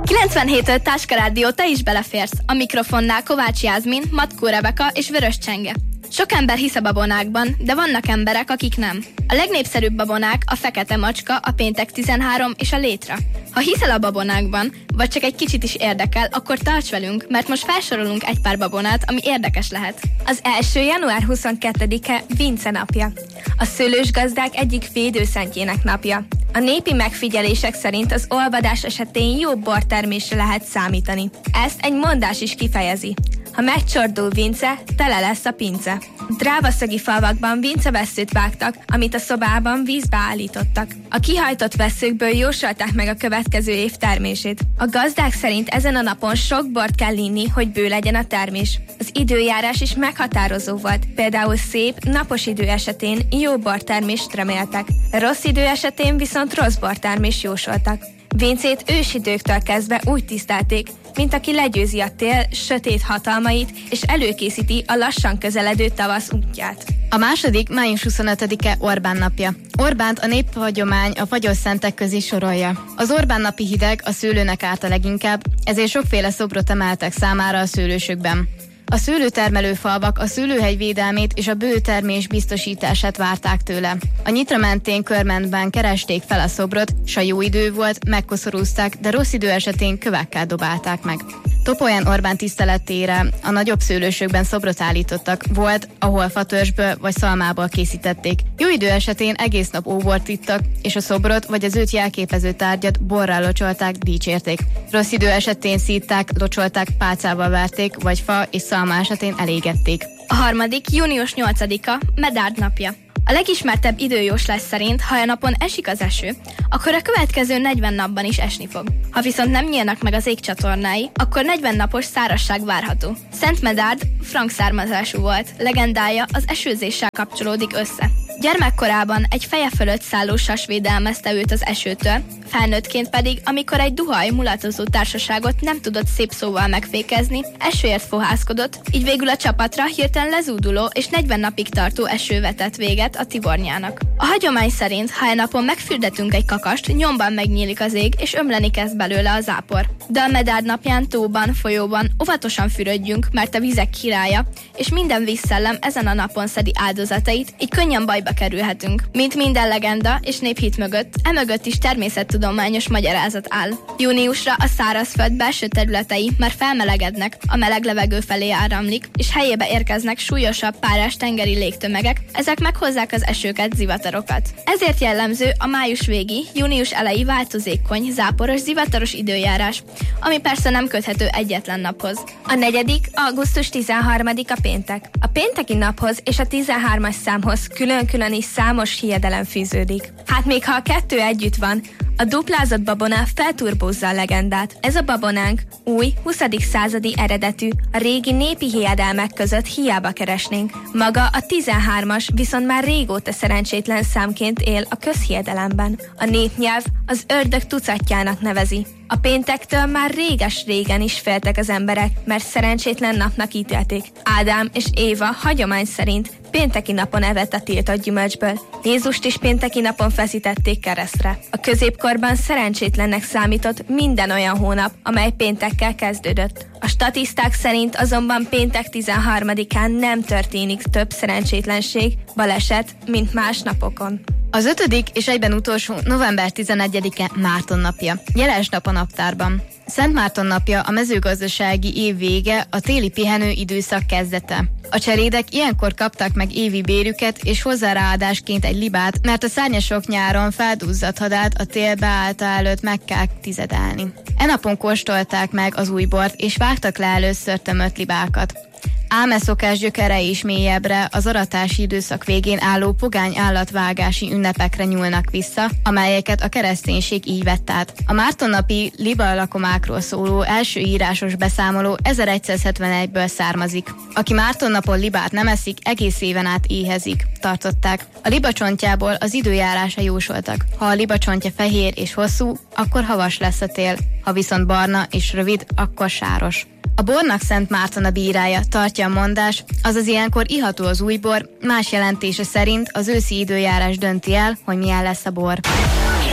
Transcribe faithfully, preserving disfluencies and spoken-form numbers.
kilencvenhét öt Táska Rádió, te is beleférsz. A mikrofonnál Kovács Jászmin, Matkó Rebeka és Vörös Csenge. Sok ember hisz a babonákban, de vannak emberek, akik nem. A legnépszerűbb babonák a fekete macska, a péntek tizenhárom és a létra. Ha hiszel a babonákban, vagy csak egy kicsit is érdekel, akkor tarts velünk, mert most felsorolunk egy pár babonát, ami érdekes lehet. Az első január huszonkettedike Vince napja. A szőlősgazdák egyik védőszentjének napja. A népi megfigyelések szerint az olvadás esetén jó bortermésre lehet számítani. Ezt egy mondás is kifejezi. Ha megcsordul Vince, tele lesz a pince. Drávaszögi falvakban vincevesszőt vágtak, amit a szobában vízbe állítottak. A kihajtott vesszőkből jósolták meg a következő év termését. A gazdák szerint ezen a napon sok bort kell inni, hogy bő legyen a termés. Az időjárás is meghatározó volt, például szép, napos idő esetén jó bortermést reméltek. Rossz idő esetén viszont rossz bortermést jósoltak. Vincét ősidőktől kezdve úgy tisztelték, mint aki legyőzi a tél sötét hatalmait, és előkészíti a lassan közeledő tavasz útját. A második, május huszonötödike Orbán napja. Orbánt a néphagyomány a fagyos-szentek közé sorolja. Az Orbán napi hideg a szőlőnek árt a leginkább, ezért sokféle szobrot emeltek számára a szőlősökben. A szőlőtermelő falvak a szőlőhegy védelmét és a bő termés biztosítását várták tőle. A nyitra mentén körmentben keresték fel a szobrot, s a jó idő volt, megkoszorúzták, de rossz idő esetén kövekkel dobálták meg. Topolyan Orbán tiszteletére a nagyobb szőlősökben szobrot állítottak, volt, ahol fatörzsből vagy szalmából készítették. Jó idő esetén egész nap óbort ittak, és a szobrot vagy az őt jelképező tárgyat borral locsolták, dicsérték. Rossz idő esetén szítták, locsolták, pálcával verték, vagy fa és szalma esetén elégették. A harmadik, június nyolcadika Medárd napja. A legismertebb időjóslás szerint, ha a napon esik az eső, akkor a következő negyven napban is esni fog. Ha viszont nem nyílnak meg az égcsatornái, akkor negyven napos szárazság várható. Szent Medárd frank származású volt, legendája az esőzéssel kapcsolódik össze. Gyermekkorában egy feje fölött szálló sas védelmezte őt az esőtől, felnőttként pedig, amikor egy duhaj mulatozó társaságot nem tudott szép szóval megfékezni, esőért fohászkodott, így végül a csapatra hirtelen lezúduló és negyven napig tartó eső vetett véget a Tibornyának. A hagyomány szerint, ha egy napon megfürdetünk egy kakast, nyomban megnyílik az ég, és ömleni kezd belőle a zápor. De a Medárd napján tóban, folyóban óvatosan fürödjünk, mert a vizek királya, és minden vízszellem ezen a napon szedi áldozatait, így könnyen bajba kerülhetünk. Mint minden legenda és néphit mögött, emögött is természettudományos magyarázat áll. Júniusra a szárazföld belső területei már felmelegednek, a meleg levegő felé áramlik, és helyébe érkeznek súlyosabb párás tengeri légtömegek, ezek meghozzák az esőket, zivatarokat. Ezért jellemző a május végi, június eleji változékony, záporos, zivataros időjárás, ami persze nem köthető egyetlen naphoz. A negyedik, augusztus tizenharmadika péntek. A pénteki naphoz és a tizenhármas számhoz külön-külön is számos hiedelem fűződik. Hát még ha a kettő együtt van, a duplázott babona felturbózza a legendát. Ez a babonánk új, huszadik századi eredetű, a régi népi hiedelmek között hiába keresnénk. Maga a tizenhármas viszont már régóta szerencsétlen számként él a közhiedelemben. A népnyelv az ördög tucatjának nevezi. A péntektől már réges-régen is féltek az emberek, mert szerencsétlen napnak ítélték. Ádám és Éva hagyomány szerint pénteki napon evett a tiltott gyümölcsből. Jézust is pénteki napon feszítették keresztre. A középkorban szerencsétlennek számított minden olyan hónap, amely péntekkel kezdődött. A statiszták szerint azonban péntek tizenharmadikán nem történik több szerencsétlenség, baleset, mint más napokon. Az ötödik és egyben utolsó november tizenegyedike Márton napja. Jeles nap a naptárban. Szent Márton napja a mezőgazdasági év vége, a téli pihenő időszak kezdete. A cselédek ilyenkor kaptak meg évi bérüket és hozzáráadásként egy libát, mert a szárnyasok nyáron felduzzadt hadát a tél beállta előtt meg kell tizedelni. E napon kóstolták meg az új bort és vágtak le először tömött libákat. Ám e szokás gyökere is mélyebbre, az aratási időszak végén álló pogány állatvágási ünnepekre nyúlnak vissza, amelyeket a kereszténység így vett át. A mártonnapi libalakomákról szóló első írásos beszámoló ezeregyszázhetvenegyből származik. Aki mártonnapon libát nem eszik, egész éven át éhezik, tartották. A libacsontjából az időjárása jósoltak. Ha a libacsontja fehér és hosszú, akkor havas lesz a tél, ha viszont barna és rövid, akkor sáros. A bornak Szent Márton a bírája, tartja a mondás, azaz ilyenkor iható az új bor, más jelentése szerint az őszi időjárás dönti el, hogy milyen lesz a bor.